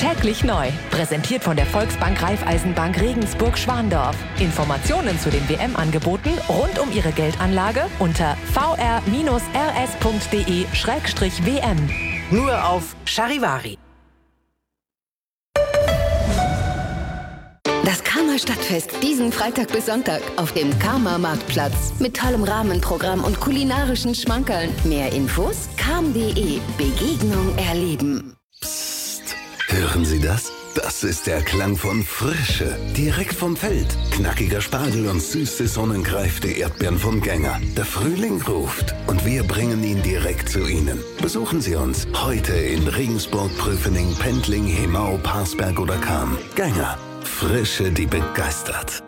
Täglich neu. Präsentiert von der Volksbank Raiffeisenbank Regensburg-Schwandorf. Informationen zu den WM-Angeboten rund um Ihre Geldanlage unter vr-rs.de/WM. Nur auf Charivari. Das Karma Stadtfest diesen Freitag bis Sonntag auf dem Karma Marktplatz mit tollem Rahmenprogramm und kulinarischen Schmankerln. Mehr Infos karm.de. Begegnung erleben. Psst, hören Sie das? Das ist der Klang von Frische, direkt vom Feld. Knackiger Spargel und süße, sonnengreifte Erdbeeren vom Gänger. Der Frühling ruft und wir bringen ihn direkt zu Ihnen. Besuchen Sie uns heute in Regensburg, Prüfening, Pendling, Hemau, Parsberg oder Cham. Gänger. Frische, die begeistert.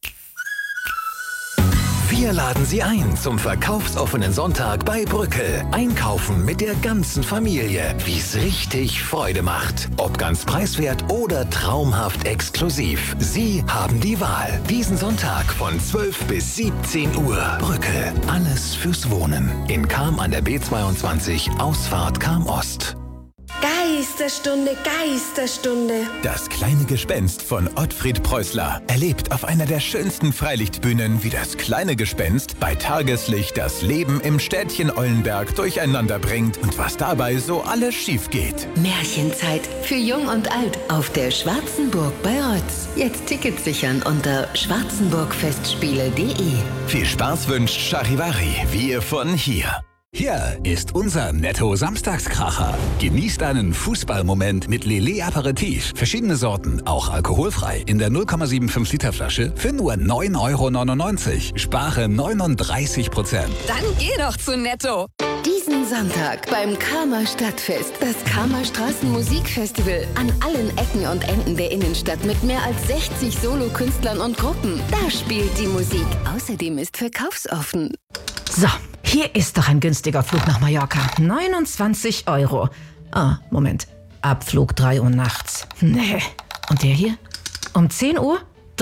Wir laden Sie ein zum verkaufsoffenen Sonntag bei Brückel. Einkaufen mit der ganzen Familie, wie es richtig Freude macht. Ob ganz preiswert oder traumhaft exklusiv. Sie haben die Wahl. Diesen Sonntag von 12 bis 17 Uhr. Brückel, alles fürs Wohnen. In Cham an der B22, Ausfahrt Cham Ost. Geisterstunde, Geisterstunde. Das kleine Gespenst von Ottfried Preußler erlebt auf einer der schönsten Freilichtbühnen, wie das kleine Gespenst bei Tageslicht das Leben im Städtchen Eulenberg durcheinander bringt und was dabei so alles schief geht. Märchenzeit für Jung und Alt auf der Schwarzenburg bei Rotz. Jetzt Tickets sichern unter schwarzenburgfestspiele.de. Viel Spaß wünscht Charivari, wir von hier. Hier ist unser Netto-Samstagskracher. Genießt einen Fußballmoment mit Lillet Aperitif. Verschiedene Sorten, auch alkoholfrei, in der 0,75 Liter Flasche für nur 9,99 €. Spare 39%. Dann geh doch zu Netto. Diesen Sonntag beim Karma Stadtfest, das Karma Straßenmusikfestival an allen Ecken und Enden der Innenstadt mit mehr als 60 Solokünstlern und Gruppen. Da spielt die Musik. Außerdem ist verkaufsoffen. So, hier ist doch ein günstiger Flug nach Mallorca. 29 €. Ah, Moment. Abflug 3 Uhr nachts. Nee. Und der hier? Um 10 Uhr?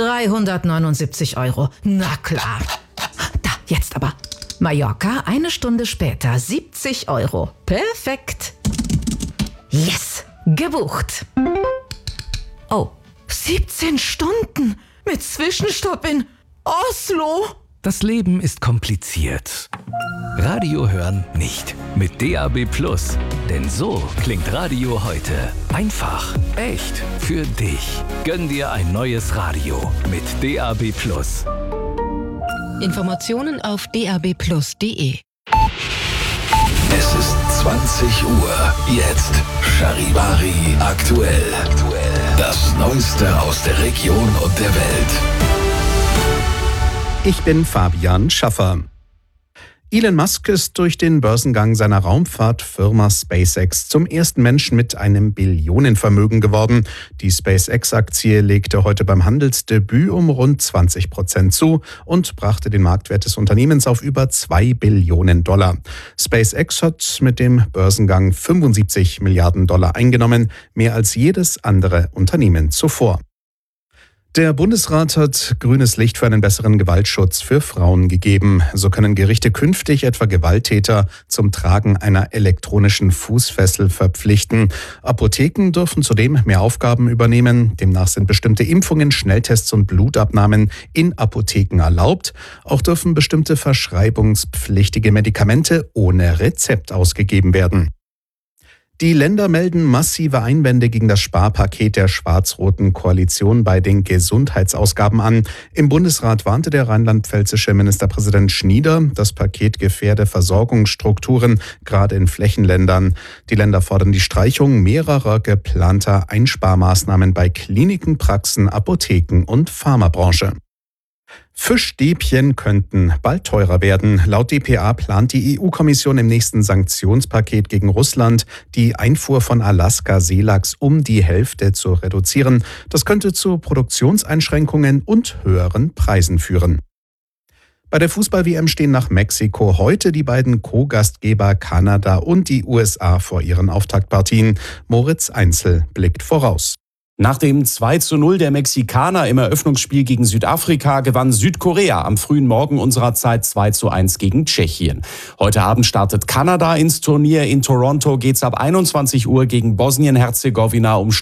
379 €. Na klar. Da, jetzt aber. Mallorca, eine Stunde später, 70 €. Perfekt. Yes, gebucht. Oh, 17 Stunden mit Zwischenstopp in Oslo. Das Leben ist kompliziert. Radio hören nicht. Mit DAB+. Denn so klingt Radio heute. Einfach, echt, für dich. Gönn dir ein neues Radio mit DAB+. Informationen auf dabplus.de. Es ist 20 Uhr. Jetzt Charivari aktuell. Das Neueste aus der Region und der Welt. Ich bin Fabian Schaffer. Elon Musk ist durch den Börsengang seiner Raumfahrtfirma SpaceX zum ersten Menschen mit einem Billionenvermögen geworden. Die SpaceX-Aktie legte heute beim Handelsdebüt um rund 20% zu und brachte den Marktwert des Unternehmens auf über $2 Billionen. SpaceX hat mit dem Börsengang $75 Milliarden eingenommen, mehr als jedes andere Unternehmen zuvor. Der Bundesrat hat grünes Licht für einen besseren Gewaltschutz für Frauen gegeben. So können Gerichte künftig etwa Gewalttäter zum Tragen einer elektronischen Fußfessel verpflichten. Apotheken dürfen zudem mehr Aufgaben übernehmen. Demnach sind bestimmte Impfungen, Schnelltests und Blutabnahmen in Apotheken erlaubt. Auch dürfen bestimmte verschreibungspflichtige Medikamente ohne Rezept ausgegeben werden. Die Länder melden massive Einwände gegen das Sparpaket der schwarz-roten Koalition bei den Gesundheitsausgaben an. Im Bundesrat warnte der rheinland-pfälzische Ministerpräsident Schnieder, das Paket gefährde Versorgungsstrukturen, gerade in Flächenländern. Die Länder fordern die Streichung mehrerer geplanter Einsparmaßnahmen bei Kliniken, Praxen, Apotheken und Pharmabranche. Fischstäbchen könnten bald teurer werden. Laut dpa plant die EU-Kommission im nächsten Sanktionspaket gegen Russland, die Einfuhr von Alaska-Seelachs um die Hälfte zu reduzieren. Das könnte zu Produktionseinschränkungen und höheren Preisen führen. Bei der Fußball-WM stehen nach Mexiko heute die beiden Co-Gastgeber Kanada und die USA vor ihren Auftaktpartien. Moritz Einzel blickt voraus. Nach dem 2:0 der Mexikaner im Eröffnungsspiel gegen Südafrika gewann Südkorea am frühen Morgen unserer Zeit 2:1 gegen Tschechien. Heute Abend startet Kanada ins Turnier. In Toronto geht's ab 21 Uhr gegen Bosnien-Herzegowina um